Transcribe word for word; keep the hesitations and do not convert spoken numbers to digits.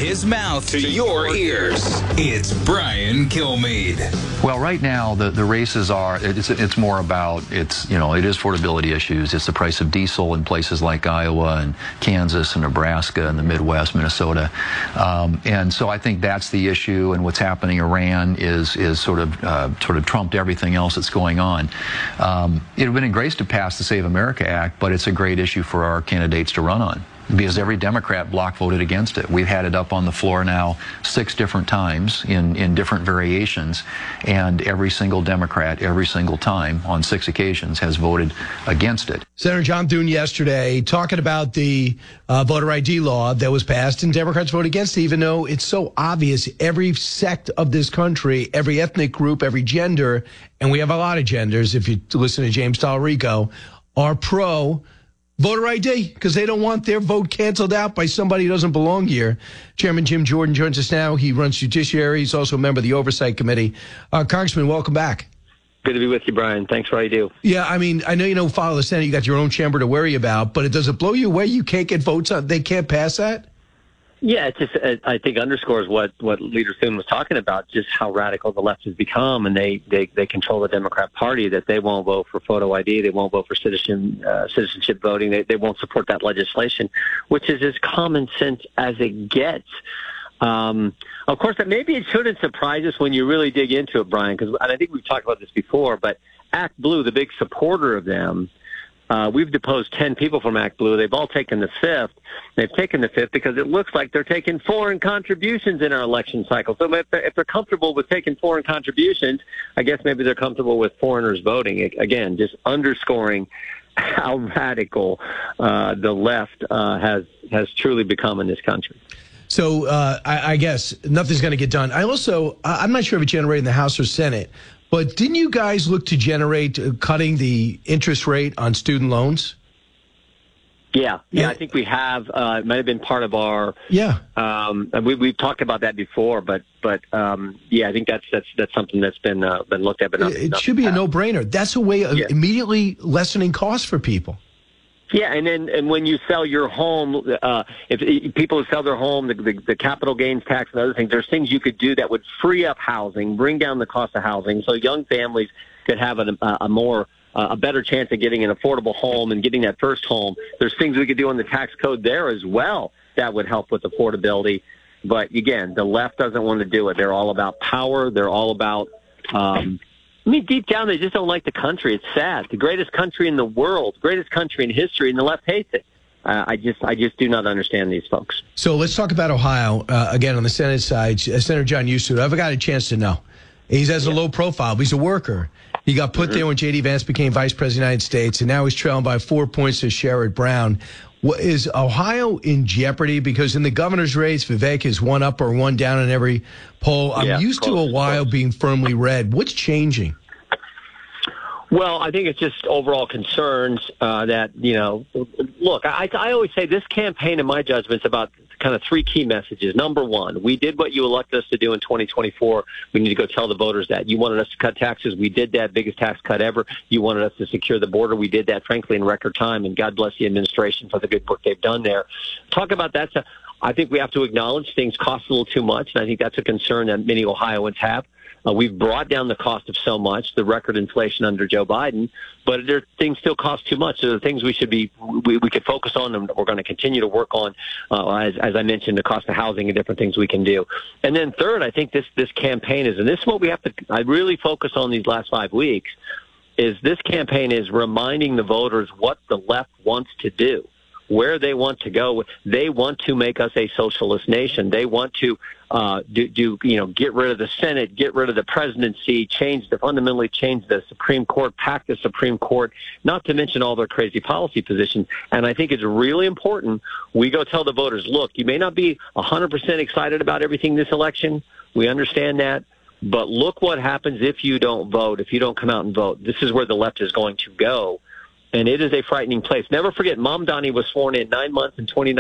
his mouth to your ears. It's Brian Kilmeade. Well, right now the, the races are, it's it's more about, it's, you know, it is affordability issues. It's the price of diesel in places like Iowa and Kansas and Nebraska and the Midwest, Minnesota. Um, and so I think that's the issue, and what's happening in Iran is is sort of uh, sort of trumped everything else that's going on. Um, it would have been great to pass the Save America Act, but it's a great issue for our candidates to run on, because every Democrat bloc voted against it. We've had it up on the floor now six different times in, in different variations, and every single Democrat, every single time, on six occasions, has voted against it. Senator John Thune yesterday talking about the uh, voter I D law that was passed, and Democrats voted against it, even though it's so obvious every sect of this country, every ethnic group, every gender, and we have a lot of genders, if you listen to James Tallarico, are pro voter I D, because they don't want their vote canceled out by somebody who doesn't belong here. Chairman Jim Jordan joins us now. He runs Judiciary. He's also a member of the Oversight Committee. Uh, Congressman, welcome back. Good to be with you, Brian. Thanks for all you do. Yeah, I mean, I know you don't follow the Senate. You got your own chamber to worry about, but it does it blow you away you can't get votes on? They can't pass that? Yeah, it just, I think, underscores what, what Leader Thune was talking about, just how radical the left has become, and they, they, they control the Democrat Party, that they won't vote for photo I D, they won't vote for citizen uh, citizenship voting, they, they won't support that legislation, which is as common sense as it gets. Um, of course, maybe it shouldn't surprise us when you really dig into it, Brian, because I think we've talked about this before, but Act Blue, the big supporter of them, Uh, we've deposed ten people from Act Blue. They've all taken the fifth. They've taken the fifth because it looks like they're taking foreign contributions in our election cycle. So if they're, if they're comfortable with taking foreign contributions, I guess maybe they're comfortable with foreigners voting. Again, just underscoring how radical uh, the left uh, has has truly become in this country. So uh, I, I guess nothing's going to get done. I also, I'm not sure if it generated in the House or Senate, but didn't you guys look to generate uh, cutting the interest rate on student loans? Yeah, yeah, I think we have. Uh, it might have been part of our. Yeah. Um, we we've talked about that before, but but um, yeah, I think that's that's that's something that's been uh, been looked at. But not, it not should be a past. no-brainer. That's a way of yeah. immediately lessening costs for people. Yeah, and then and when you sell your home, uh, if, if people who sell their home, the, the, the capital gains tax and other things, there's things you could do that would free up housing, bring down the cost of housing, so young families could have a, a more uh, a better chance of getting an affordable home and getting that first home. There's things we could do in the tax code there as well that would help with affordability. But again, the left doesn't want to do it. They're all about power. They're all about. Um, I mean, deep down, they just don't like the country. It's sad. The greatest country in the world, greatest country in history, and the left hates it. Uh, I just, I just do not understand these folks. So let's talk about Ohio uh, again on the Senate side. Uh, Senator John Eustace, I've got a chance to know. He has yeah. a low profile, but he's a worker. He got put mm-hmm. there when J D Vance became vice president of the United States, and now he's trailing by four points to Sherrod Brown. What, is Ohio in jeopardy? Because in the governor's race, Vivek is one up or one down in every poll. I'm yeah, used close, to Ohio close. being firmly red. What's changing? Well, I think it's just overall concerns uh, that, you know, look, I, I always say this campaign, in my judgment, is about kind of three key messages. Number one, we did what you elected us to do in twenty twenty-four. We need to go tell the voters that. You wanted us to cut taxes. We did that, biggest tax cut ever. You wanted us to secure the border. We did that, frankly, in record time, and God bless the administration for the good work they've done there. Talk about that stuff. I think we have to acknowledge things cost a little too much, and I think that's a concern that many Ohioans have. Uh, we've brought down the cost of so much, the record inflation under Joe Biden, but there, things still cost too much. So the things we should be, we, we could focus on, and we're going to continue to work on, uh, as, as I mentioned, the cost of housing and different things we can do. And then third, I think this, this campaign is, and this is what we have to, I really focus on these last five weeks, is this campaign is reminding the voters what the left wants to do, where they want to go. They want to make us a socialist nation. They want to uh, do, do, you know, get rid of the Senate, get rid of the presidency, change the fundamentally change the Supreme Court, pack the Supreme Court, not to mention all their crazy policy positions. And I think it's really important we go tell the voters, look, you may not be one hundred percent excited about everything this election. We understand that. But look what happens if you don't vote, if you don't come out and vote. This is where the left is going to go. And it is a frightening place. Never forget, Mamdani was sworn in nine months in twenty